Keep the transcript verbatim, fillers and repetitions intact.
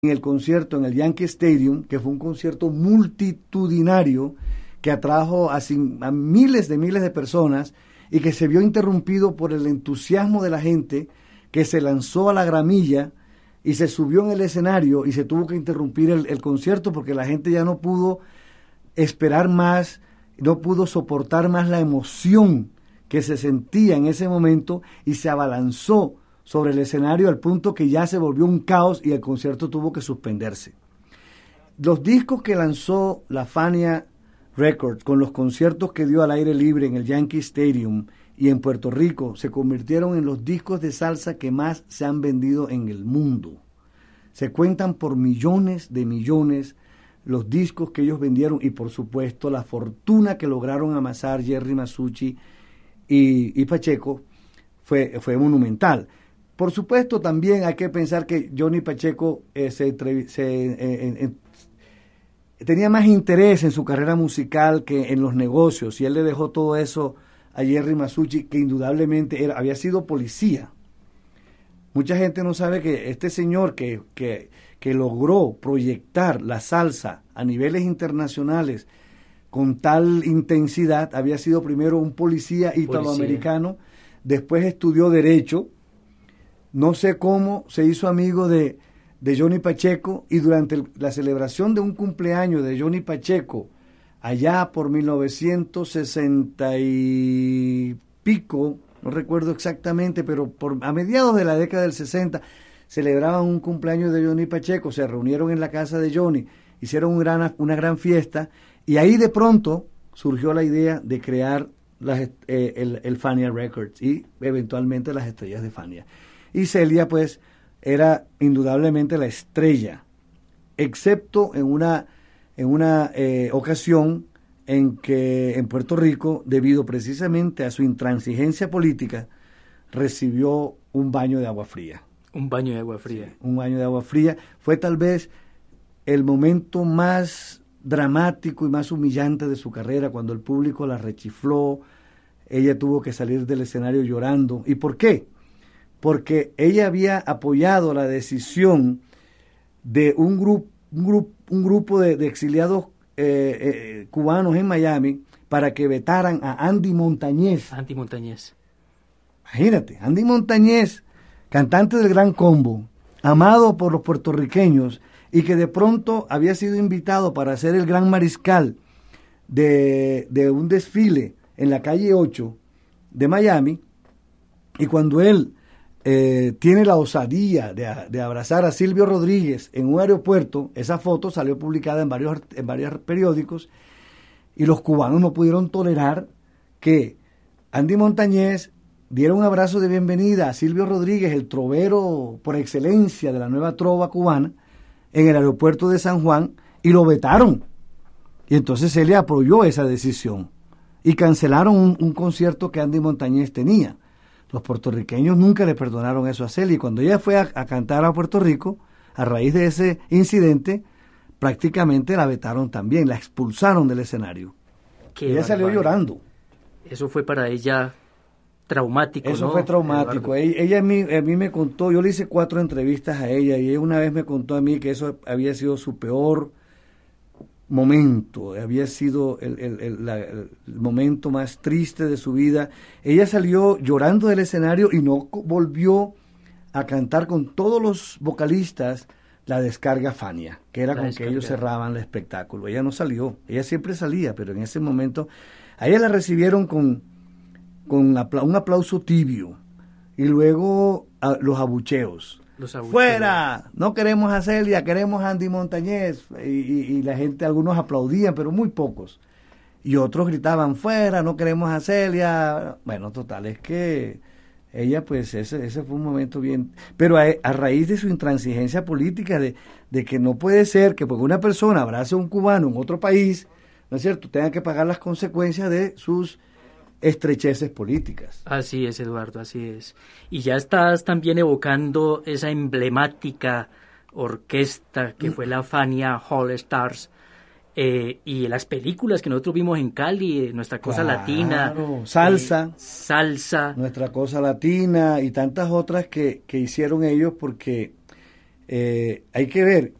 en el concierto en el Yankee Stadium, que fue un concierto multitudinario que atrajo a, a miles de miles de personas y que se vio interrumpido por el entusiasmo de la gente que se lanzó a la gramilla y se subió en el escenario y se tuvo que interrumpir el, el concierto porque la gente ya no pudo esperar más, no pudo soportar más la emoción que se sentía en ese momento y se abalanzó sobre el escenario al punto que ya se volvió un caos y el concierto tuvo que suspenderse. Los discos que lanzó la Fania Records con los conciertos que dio al aire libre en el Yankee Stadium y en Puerto Rico se convirtieron en los discos de salsa que más se han vendido en el mundo. Se cuentan por millones de millones los discos que ellos vendieron y por supuesto la fortuna que lograron amasar Jerry Masucci y, y Pacheco fue, fue monumental. Por supuesto, también hay que pensar que Johnny Pacheco eh, se, se, eh, eh, eh, tenía más interés en su carrera musical que en los negocios, y él le dejó todo eso a Jerry Masucci, que indudablemente era, había sido policía. Mucha gente no sabe que este señor que, que, que logró proyectar la salsa a niveles internacionales con tal intensidad, había sido primero un policía italoamericano, después estudió Derecho. No sé cómo se hizo amigo de, de Johnny Pacheco y durante el, la celebración de un cumpleaños de Johnny Pacheco, allá por mil novecientos sesenta y pico, no recuerdo exactamente, pero por, a mediados de la década del sesenta, celebraban un cumpleaños de Johnny Pacheco, se reunieron en la casa de Johnny, hicieron un gran, una gran fiesta y ahí de pronto surgió la idea de crear las, eh, el, el Fania Records y eventualmente las estrellas de Fania. Y Celia, pues, era indudablemente la estrella, excepto en una, en una eh, ocasión en que en Puerto Rico, debido precisamente a su intransigencia política, recibió un baño de agua fría. Un baño de agua fría. Sí, un baño de agua fría. Fue tal vez el momento más dramático y más humillante de su carrera, cuando el público la rechifló, ella tuvo que salir del escenario llorando. ¿Y por qué? Porque ella había apoyado la decisión de un, grup, un, grup, un grupo de, de exiliados eh, eh, cubanos en Miami para que vetaran a Andy Montañez. Andy Montañez. Imagínate, Andy Montañez, cantante del Gran Combo, amado por los puertorriqueños y que de pronto había sido invitado para ser el gran mariscal de, de un desfile en la calle ocho de Miami, y cuando él Eh, tiene la osadía de, de abrazar a Silvio Rodríguez en un aeropuerto, esa foto salió publicada en varios, en varios periódicos, y los cubanos no pudieron tolerar que Andy Montañez diera un abrazo de bienvenida a Silvio Rodríguez, el trovero por excelencia de la nueva trova cubana, en el aeropuerto de San Juan, y lo vetaron. Y entonces él le apoyó esa decisión y cancelaron un, un concierto que Andy Montañez tenía. Los puertorriqueños nunca le perdonaron eso a Celia, y cuando ella fue a, a cantar a Puerto Rico, a raíz de ese incidente, prácticamente la vetaron también, la expulsaron del escenario. Qué ella salió llorando. Eso fue para ella traumático, Eso ¿no? fue traumático. Ella, ella a, mí, a mí me contó, yo le hice cuatro entrevistas a ella, y ella una vez me contó a mí que eso había sido su peor momento, había sido el, el, el, la, el momento más triste de su vida. Ella salió llorando del escenario y no volvió a cantar con todos los vocalistas la descarga Fania, que era la con descarga. Que ellos cerraban el espectáculo. Ella no salió, ella siempre salía, pero en ese momento a ella la recibieron con, con apla- un aplauso tibio y luego a, los abucheos. ¡Fuera! No queremos a Celia, queremos a Andy Montañez. Y, y, y la gente, algunos aplaudían, pero muy pocos. Y otros gritaban, ¡fuera! No queremos a Celia. Bueno, total, es que ella, pues, ese, ese fue un momento bien... Pero a, a raíz de su intransigencia política, de, de que no puede ser que porque una persona abrace a un cubano en otro país, ¿no es cierto?, tenga que pagar las consecuencias de sus estrecheces políticas. Así es, Eduardo, así es. Y ya estás también evocando esa emblemática orquesta que fue la Fania All Stars, eh, y las películas que nosotros vimos en Cali, Nuestra Cosa Claro, Latina, Salsa, eh, Salsa, Nuestra Cosa Latina y tantas otras que, que hicieron ellos, porque Eh, hay que ver